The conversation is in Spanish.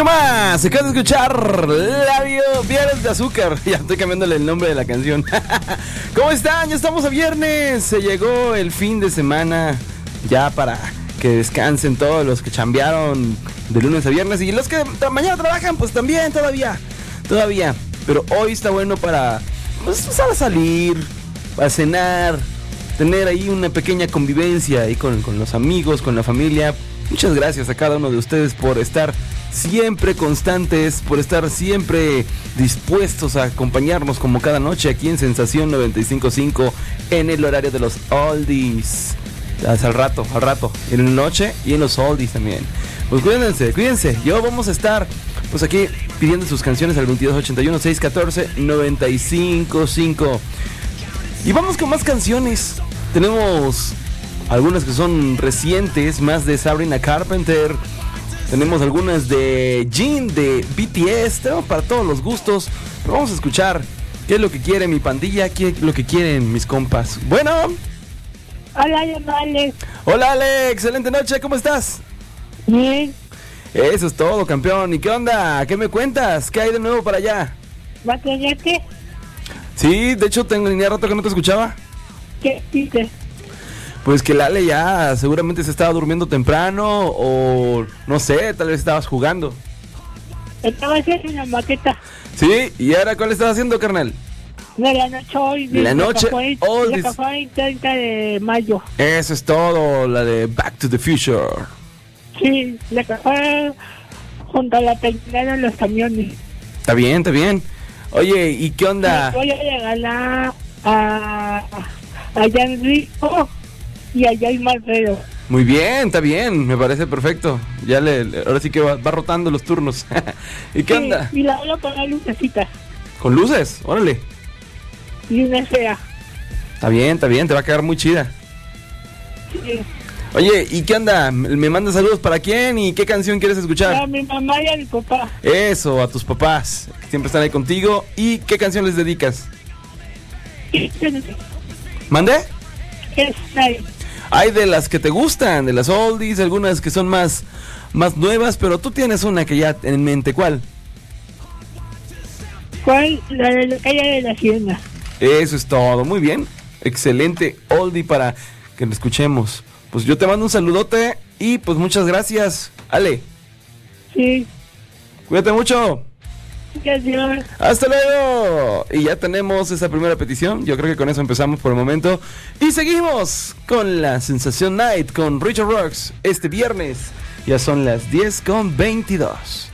nomás, se acaba de escuchar Viernes de Azúcar. Ya estoy cambiándole el nombre de la canción. ¿Cómo están? Ya estamos a viernes. Se llegó el fin de semana. Ya para que descansen todos los que chambearon de lunes a viernes. Y los que mañana trabajan, pues también, todavía. Pero hoy está bueno para salir, para cenar, tener ahí una pequeña convivencia ahí con los amigos, con la familia. Muchas gracias a cada uno de ustedes por estar siempre constantes, por estar siempre dispuestos a acompañarnos como cada noche aquí en Sensación 95.5 en el horario de los oldies. Hasta al rato, en la noche y en los oldies también. Pues cuídense. Yo vamos a estar pues aquí pidiendo sus canciones al 2281-614-955. Y vamos con más canciones. Tenemos algunas que son recientes, más de Sabrina Carpenter. Tenemos algunas de Jin, de BTS. Tenemos para todos los gustos. Pero vamos a escuchar qué es lo que quiere mi pandilla, qué es lo que quieren mis compas. Bueno. Hola, yo Alex. Hola, Alex. Excelente noche. ¿Cómo estás? Bien. Eso es todo, campeón. ¿Y qué onda? ¿Qué me cuentas? ¿Qué hay de nuevo para allá? ¿Batallaste? Sí, de hecho tenía rato que no te escuchaba. ¿Qué dices? Pues que la Ale ya seguramente se estaba durmiendo temprano o no sé, tal vez estabas jugando. Estaba haciendo una maqueta. Sí, ¿y ahora cuál estás haciendo, carnal? De la noche hoy. De la noche hoy. hoy. La café el 30 de mayo. Eso es todo, la de Back to the Future. Sí, la café junto a la terminal de los camiones. Está bien. Oye, ¿y qué onda? Voy a regalar a Jan Rico y a Jaime Alfredo. Muy bien, está bien, me parece perfecto. Ya ahora sí que va rotando los turnos. ¿Y qué onda? Y la hablo con la lucecita. ¿Con luces? Órale. Y una fea. Está bien, te va a quedar muy chida. Sí. Oye, ¿y qué onda? ¿Me mandas saludos para quién y qué canción quieres escuchar? A mi mamá y a mi papá. Eso, a tus papás, que siempre están ahí contigo. ¿Y qué canción les dedicas? ¿Mandé? Hay de las que te gustan, de las oldies, algunas que son más nuevas, pero tú tienes una que ya en mente. ¿Cuál? ¿Cuál? La de la calle de la Hacienda. Eso es todo, muy bien. Excelente oldie para que lo escuchemos. Pues yo te mando un saludote y pues muchas gracias, Ale. Sí. Cuídate mucho. Gracias. Hasta luego. Y ya tenemos esa primera petición. Yo creo que con eso empezamos por el momento. Y seguimos con la Sensación Night con Richard Rocks este viernes. Ya son las 10:22.